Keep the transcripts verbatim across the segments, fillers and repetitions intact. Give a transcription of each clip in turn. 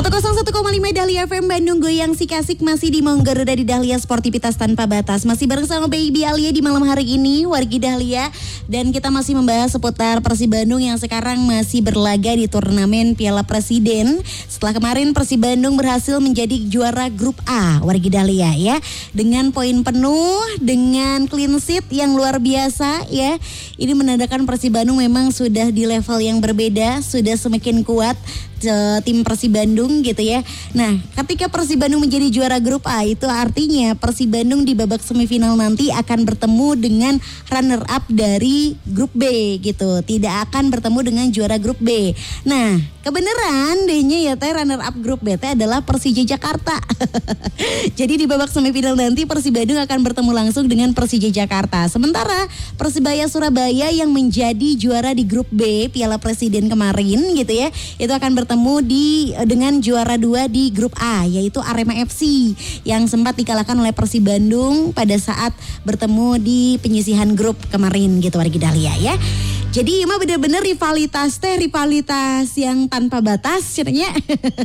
seratus satu koma lima Dahlia F M Bandung, goyang si kasik masih di Monggaruda di Dahlia Sportivitas Tanpa Batas. Masih bareng sama Baby Alia di malam hari ini, wargi Dahlia. Dan kita masih membahas seputar Persib Bandung yang sekarang masih berlaga di turnamen Piala Presiden. Setelah kemarin Persib Bandung berhasil menjadi juara grup A, wargi Dahlia ya. Dengan poin penuh, dengan clean sheet yang luar biasa ya. Ini menandakan Persib Bandung memang sudah di level yang berbeda, sudah semakin kuat tim Persib Bandung gitu ya. Nah, ketika Persib Bandung menjadi juara grup A, itu artinya Persib Bandung di babak semifinal nanti akan bertemu dengan runner up dari grup B gitu. Tidak akan bertemu dengan juara grup B. Nah, kebenaran dehnya ya teh runner up grup B teh adalah Persija Jakarta. Jadi di babak semifinal nanti Persib Bandung akan bertemu langsung dengan Persija Jakarta. Sementara Persibaya Surabaya yang menjadi juara di grup B Piala Presiden kemarin gitu ya, itu akan bertemu Bertemu di dengan juara dua di grup A, yaitu Arema F C yang sempat dikalahkan oleh Persib Bandung pada saat bertemu di penyisihan grup kemarin gitu wargi Dahlia ya. Jadi emang benar-benar rivalitas teh rivalitas yang tanpa batas ceritanya.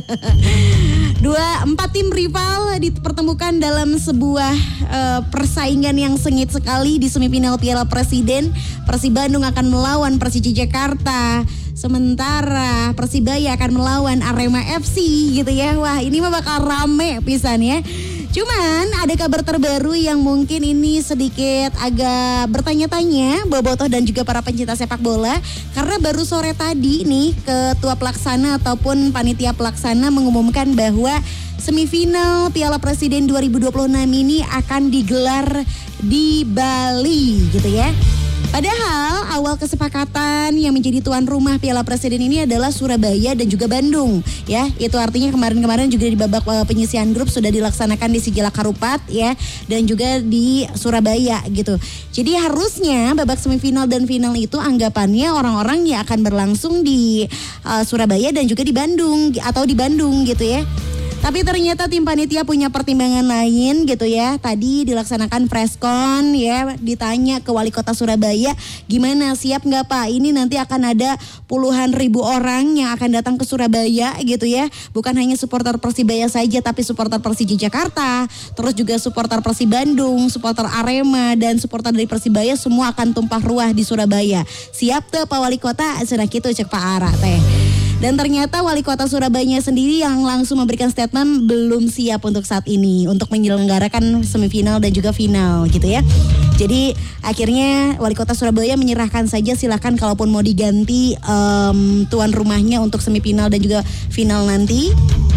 Dua empat tim rival dipertemukan dalam sebuah uh, persaingan yang sengit sekali di semifinal Piala Presiden. Persib Bandung akan melawan Persija Jakarta. Sementara Persibaya akan melawan Arema F C gitu ya. Wah, ini mah bakal rame pisan ya. Cuman ada kabar terbaru yang mungkin ini sedikit agak bertanya-tanya bobotoh dan juga para pencinta sepak bola. Karena baru sore tadi nih Ketua Pelaksana ataupun Panitia Pelaksana mengumumkan bahwa semifinal Piala Presiden dua ribu dua puluh enam ini akan digelar di Bali gitu ya. Padahal awal kesepakatan yang menjadi tuan rumah Piala Presiden ini adalah Surabaya dan juga Bandung ya. Itu artinya kemarin-kemarin juga di babak uh, penyisihan grup sudah dilaksanakan di Sigilak Harupat ya, dan juga di Surabaya gitu. Jadi harusnya babak semifinal dan final itu anggapannya orang-orang yang akan berlangsung di uh, Surabaya dan juga di Bandung atau di Bandung gitu ya. Tapi ternyata tim panitia punya pertimbangan lain gitu ya. Tadi dilaksanakan preskon ya, ditanya ke Wali Kota Surabaya, gimana siap nggak Pak? Ini nanti akan ada puluhan ribu orang yang akan datang ke Surabaya gitu ya. Bukan hanya supporter Persibaya saja, tapi supporter Persija Jakarta, terus juga supporter Persib Bandung, supporter Arema, dan supporter dari Persibaya semua akan tumpah ruah di Surabaya. Siap tuh Pak Wali Kota? Cenah kitu cek Pak Ara teh. Dan ternyata Wali Kota Surabaya sendiri yang langsung memberikan statement belum siap untuk saat ini untuk menyelenggarakan semifinal dan juga final gitu ya. Jadi akhirnya Wali Kota Surabaya menyerahkan saja, silakan kalaupun mau diganti um, tuan rumahnya untuk semifinal dan juga final nanti.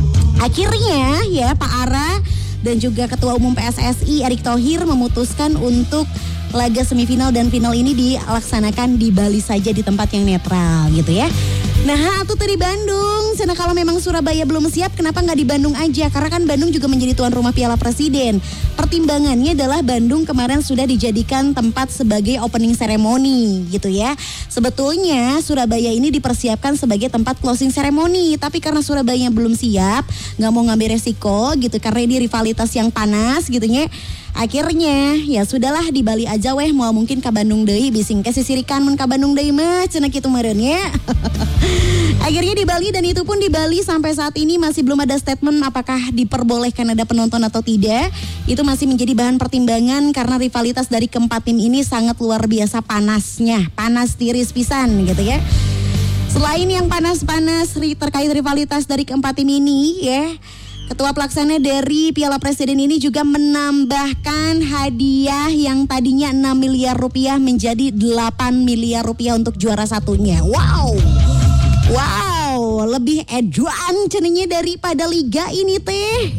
Akhirnya ya Pak Ara dan juga Ketua Umum P S S I Erick Thohir memutuskan untuk laga semifinal dan final ini dilaksanakan di Bali saja, di tempat yang netral gitu ya. Nah, itu tadi Bandung. Karena kalau memang Surabaya belum siap, kenapa nggak di Bandung aja? Karena kan Bandung juga menjadi tuan rumah Piala Presiden. Pertimbangannya adalah Bandung kemarin sudah dijadikan tempat sebagai opening ceremony gitu ya. Sebetulnya Surabaya ini dipersiapkan sebagai tempat closing ceremony, tapi karena Surabaya belum siap, nggak mau ngambil resiko gitu karena ini rivalitas yang panas gitunya. Akhirnya ya sudahlah di Bali aja weh, mau mungkin ke Bandung deui bising ke sisirikan mun ka Bandung deui mah cenah kitu meureun nya. Akhirnya di Bali, dan itu pun di Bali sampai saat ini masih belum ada statement apakah diperbolehkan ada penonton atau tidak. Itu masih menjadi bahan pertimbangan karena rivalitas dari keempat tim ini sangat luar biasa panasnya, panas tiris pisan gitu ya. Selain yang panas-panas terkait rivalitas dari keempat tim ini ya, Ketua Pelaksana dari Piala Presiden ini juga menambahkan hadiah yang tadinya enam miliar rupiah menjadi delapan miliar rupiah untuk juara satunya. Wow, wow, lebih edan cenanya daripada liga ini teh.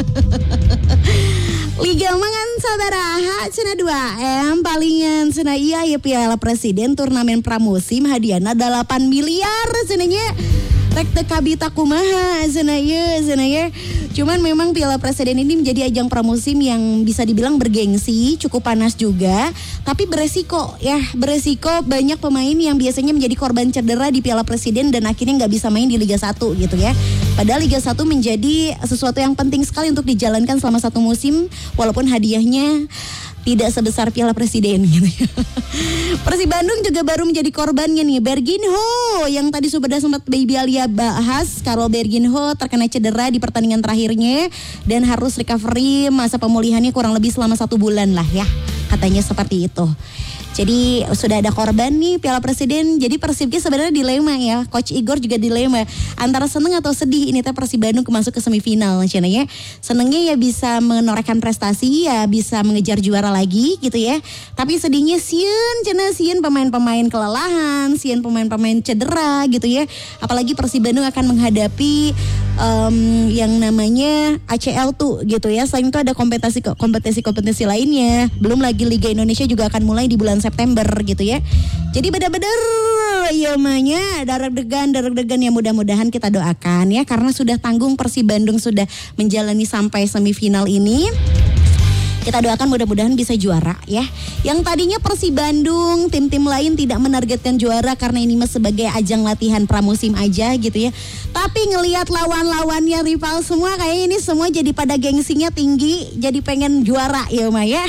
Liga mangan sabaraha cenah dua M palingan cenah iya ya Piala Presiden turnamen pramusim hadiahna delapan miliar cenanya. Rek teu kabita kumaha cenah ieu cenah ya. Cuman memang Piala Presiden ini menjadi ajang pramusim yang bisa dibilang bergengsi, cukup panas juga, tapi beresiko ya, beresiko banyak pemain yang biasanya menjadi korban cedera di Piala Presiden dan akhirnya nggak bisa main di Liga satu gitu ya. Padahal Liga satu menjadi sesuatu yang penting sekali untuk dijalankan selama satu musim, walaupun hadiahnya tidak sebesar Piala Presiden gitu. Persib Bandung juga baru menjadi korbannya nih, Berginho yang tadi sudah sempat Baby Alia bahas. Kalau Berginho terkena cedera di pertandingan terakhirnya dan harus recovery, masa pemulihannya kurang lebih selama satu bulan lah ya, katanya seperti itu. Jadi sudah ada korban nih Piala Presiden. Jadi Persibnya sebenarnya dilema ya. Coach Igor juga dilema antara seneng atau sedih ini teh Persib Bandung masuk ke semifinal cenanya. Senengnya ya bisa menorehkan prestasi, ya bisa mengejar juara lagi gitu ya. Tapi sedihnya sieun cenah, sieun pemain-pemain kelelahan, sieun pemain-pemain cedera gitu ya. Apalagi Persib Bandung akan menghadapi um, yang namanya A C L tuh gitu ya. Selain itu ada kompetisi kompetisi-kompetisi lainnya. Belum lagi Liga Indonesia juga akan mulai di bulan September gitu ya. Jadi benar-benar ya namanya darah-degan, darah-degan ya, mudah-mudahan kita doakan ya, karena sudah tanggung Persib Bandung sudah menjalani sampai semifinal ini. Kita doakan mudah-mudahan bisa juara ya. Yang tadinya Persib Bandung, tim-tim lain tidak menargetkan juara karena ini mah sebagai ajang latihan pramusim aja gitu ya. Tapi ngelihat lawan-lawannya rival semua, kayak ini semua jadi pada gengsinya tinggi, jadi pengen juara ya Maya.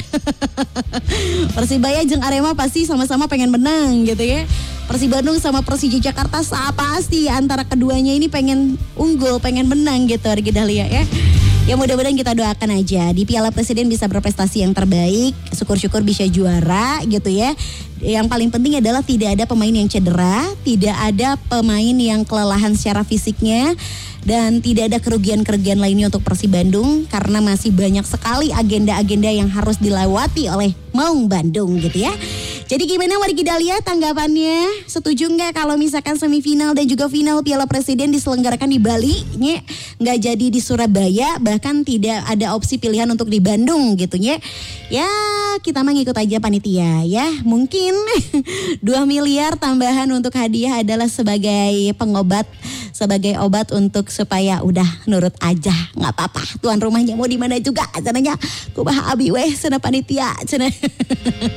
Persibaya jeung Arema pasti sama-sama pengen menang gitu ya. Persib Bandung sama Persija Jakarta pasti antara keduanya ini pengen unggul, pengen menang gitu Argi Dahlia ya. Ya mudah-mudahan kita doakan aja di Piala Presiden bisa berprestasi yang terbaik, syukur-syukur bisa juara gitu ya. Yang paling penting adalah tidak ada pemain yang cedera, tidak ada pemain yang kelelahan secara fisiknya, dan tidak ada kerugian-kerugian lainnya untuk Persib Bandung karena masih banyak sekali agenda-agenda yang harus dilewati oleh Maung Bandung gitu ya. Jadi gimana Wargi Dahlia tanggapannya? Setuju nggak kalau misalkan semifinal dan juga final Piala Presiden diselenggarakan di Bali, nye? Nggak jadi di Surabaya, bahkan tidak ada opsi pilihan untuk di Bandung gitu nye? Ya kita mah ngikut aja panitia ya. Mungkin dua miliar tambahan untuk hadiah adalah sebagai pengobat, sebagai obat untuk supaya udah nurut aja, nggak apa-apa. Tuan rumahnya mau di mana juga, cenanya kubah abi weh, cenah panitia, cenah.